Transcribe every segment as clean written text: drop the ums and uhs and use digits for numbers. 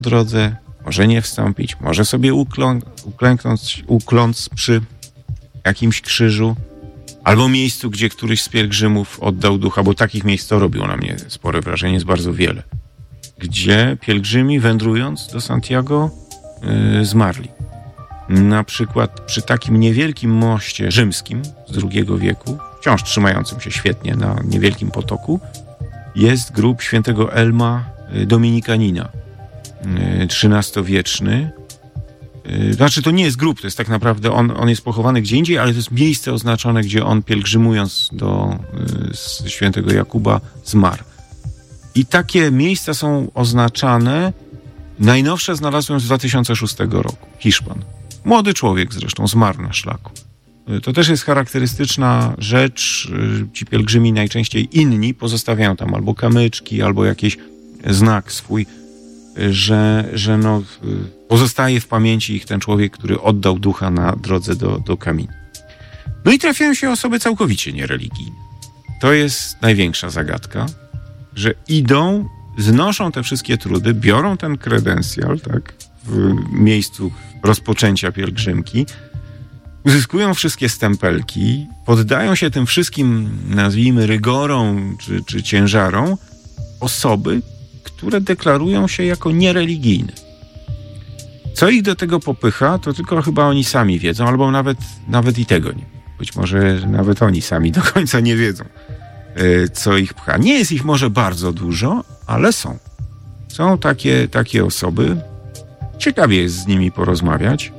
drodze, może nie wstąpić, może sobie ukląc przy jakimś krzyżu, albo miejscu, gdzie któryś z pielgrzymów oddał ducha, bo takich miejsc to robiło na mnie spore wrażenie, jest bardzo wiele, gdzie pielgrzymi wędrując do Santiago zmarli. Na przykład przy takim niewielkim moście rzymskim z II wieku, wciąż trzymającym się świetnie na niewielkim potoku, jest grób świętego Elma Dominikanina, XIII-wieczny. Znaczy to nie jest grób, to jest tak naprawdę, on jest pochowany gdzie indziej, ale to jest miejsce oznaczone, gdzie on pielgrzymując do świętego Jakuba zmarł. I takie miejsca są oznaczane. Najnowsze znalazłem z 2006 roku. Hiszpan. Młody człowiek zresztą, zmarł na szlaku. To też jest charakterystyczna rzecz. Ci pielgrzymi najczęściej inni pozostawiają tam albo kamyczki, albo jakiś znak swój, że no, pozostaje w pamięci ich ten człowiek, który oddał ducha na drodze do Camino. No i trafiają się osoby całkowicie niereligijne. To jest największa zagadka, że idą, znoszą te wszystkie trudy, biorą ten kredencjal, tak, w miejscu rozpoczęcia pielgrzymki, uzyskują wszystkie stempelki, poddają się tym wszystkim, nazwijmy, rygorom czy ciężarom osoby, które deklarują się jako niereligijne. Co ich do tego popycha, to tylko chyba oni sami wiedzą, albo nawet i tego nie. Być może nawet oni sami do końca nie wiedzą, co ich pcha. Nie jest ich może bardzo dużo, ale są. Są takie osoby. Ciekawie jest z nimi porozmawiać,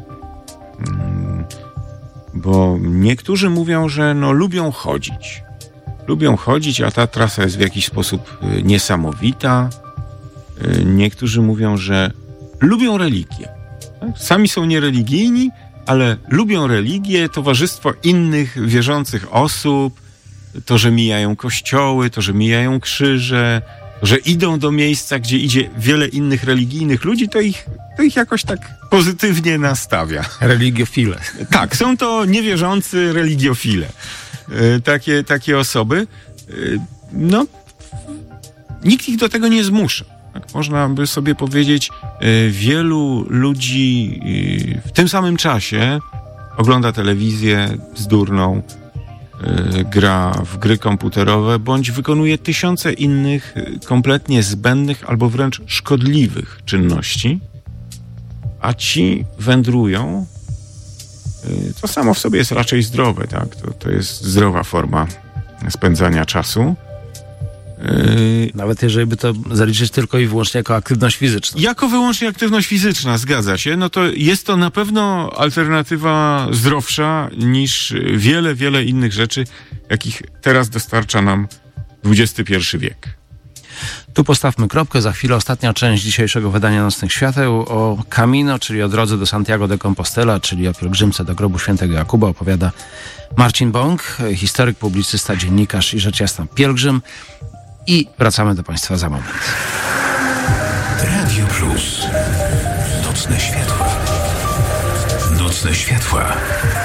bo niektórzy mówią, że no, lubią chodzić. Lubią chodzić, a ta trasa jest w jakiś sposób niesamowita. Niektórzy mówią, że lubią religię. Sami są niereligijni, ale lubią religię, towarzystwo innych wierzących osób, to, że mijają kościoły, to, że mijają krzyże, że idą do miejsca, gdzie idzie wiele innych religijnych ludzi, to ich jakoś tak pozytywnie nastawia. Religiofile. Tak, są to niewierzący religiofile. Takie osoby. No, nikt ich do tego nie zmusza. Tak można by sobie powiedzieć, wielu ludzi w tym samym czasie ogląda telewizję bzdurną, gra w gry komputerowe, bądź wykonuje tysiące innych kompletnie zbędnych albo wręcz szkodliwych czynności, a ci wędrują. To samo w sobie jest raczej zdrowe, tak? To jest zdrowa forma spędzania czasu. Nawet jeżeli by to zaliczyć tylko i wyłącznie jako aktywność fizyczną. Jako wyłącznie aktywność fizyczna, zgadza się. No to jest to na pewno alternatywa zdrowsza niż wiele innych rzeczy, jakich teraz dostarcza nam XXI wiek. Tu postawmy kropkę. Za chwilę ostatnia część dzisiejszego wydania Nocnych Świateł o Camino, czyli o drodze do Santiago de Compostela, czyli o pielgrzymce do grobu świętego Jakuba, opowiada Marcin Bąk, historyk, publicysta, dziennikarz i rzecz jasna pielgrzym. I wracamy do Państwa za moment. Radio Plus. Nocne światła. Nocne światła.